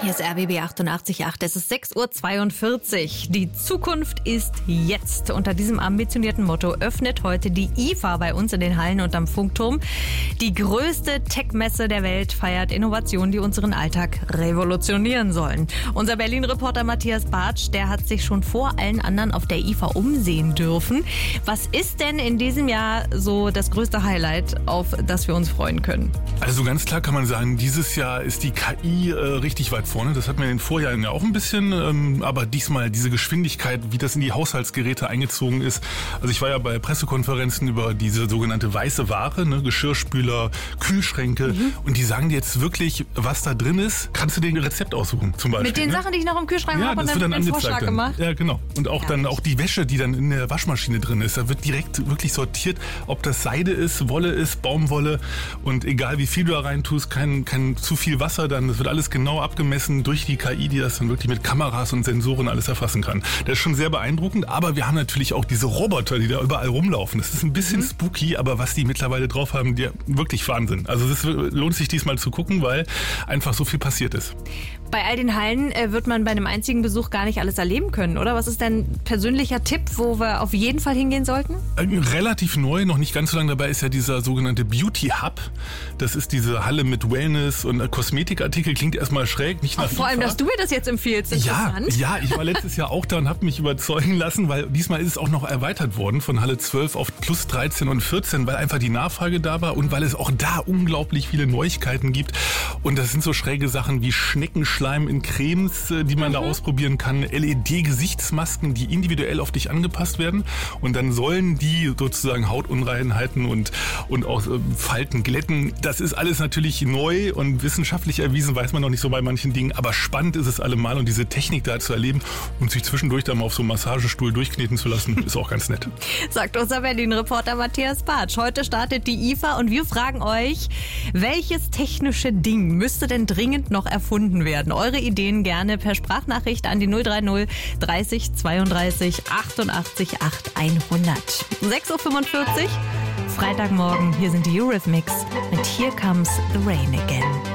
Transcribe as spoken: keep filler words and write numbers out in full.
Hier ist R B B achtundachtzig Komma acht. Es ist sechs Uhr zweiundvierzig. Die Zukunft ist jetzt. Unter diesem ambitionierten Motto öffnet heute die I F A bei uns in den Hallen und am Funkturm. Die größte Tech-Messe der Welt feiert Innovationen, die unseren Alltag revolutionieren sollen. Unser Berlin-Reporter Matthias Bartsch, der hat sich schon vor allen anderen auf der I F A umsehen dürfen. Was ist denn in diesem Jahr so das größte Highlight, auf das wir uns freuen können? Also ganz klar kann man sagen, dieses Jahr ist die K I äh, richtig weit vorne. Das hatten wir in den Vorjahren ja auch ein bisschen, ähm, aber diesmal diese Geschwindigkeit, wie das in die Haushaltsgeräte eingezogen ist. Also ich war ja bei Pressekonferenzen über diese sogenannte weiße Ware, ne, Geschirrspüler, Kühlschränke, mhm. und die sagen dir jetzt wirklich, was da drin ist. Kannst du dir ein Rezept aussuchen zum Beispiel. Mit den ne? Sachen, die ich noch im Kühlschrank ja, habe, und das dann wird dann einen Vorschlag dann. gemacht. Ja, genau. Und auch Herrlich. dann auch die Wäsche, die dann in der Waschmaschine drin ist. Da wird direkt wirklich sortiert, ob das Seide ist, Wolle ist, Baumwolle, und egal wie viel du da rein tust, kein, kein zu viel Wasser, dann das wird alles genau abgemessen durch die K I, die das dann wirklich mit Kameras und Sensoren alles erfassen kann. Das ist schon sehr beeindruckend, aber wir haben natürlich auch diese Roboter, die da überall rumlaufen. Das ist ein bisschen mhm. spooky, aber was die mittlerweile drauf haben, die wirklich Wahnsinn. Also es lohnt sich diesmal zu gucken, weil einfach so viel passiert ist. Bei all den Hallen äh, wird man bei einem einzigen Besuch gar nicht alles erleben können, oder? Was ist dein persönlicher Tipp, wo wir auf jeden Fall hingehen sollten? Relativ neu, noch nicht ganz so lange dabei, ist ja dieser sogenannte Beauty Hub. Das ist diese Halle mit Wellness und Kosmetikartikel. Klingt erstmal schräg, nicht nach Ach, vor allem, dass du mir das jetzt empfiehlst, interessant. Ja, ja, ich war letztes Jahr auch da und habe mich überzeugen lassen, weil diesmal ist es auch noch erweitert worden von Halle zwölf auf plus dreizehn und vierzehn, weil einfach die Nachfrage da war und weil es auch da unglaublich viele Neuigkeiten gibt. Und das sind so schräge Sachen wie Schneckenschleim in Cremes, die man mhm. da ausprobieren kann, L E D-Gesichtsmasken, die individuell auf dich angepasst werden. Und dann sollen die sozusagen Hautunreinheiten und, und auch Falten glätten. Das ist alles natürlich neu und wissenschaftlich erwiesen, weiß man noch nicht so bei manchen Dingen. Aber spannend ist es allemal, und diese Technik da zu erleben und sich zwischendurch da mal auf so einem Massagestuhl durchkneten zu lassen, ist auch ganz nett. Sagt unser Berlin-Reporter Matthias Bartsch. Heute startet die I F A und wir fragen euch, welches technische Ding müsste denn dringend noch erfunden werden? Eure Ideen gerne per Sprachnachricht an die null drei null dreißig zweiunddreißig achtundachtzig acht hundert. sechs Uhr fünfundvierzig, Freitagmorgen, hier sind die Eurythmics mit Here Comes the Rain Again.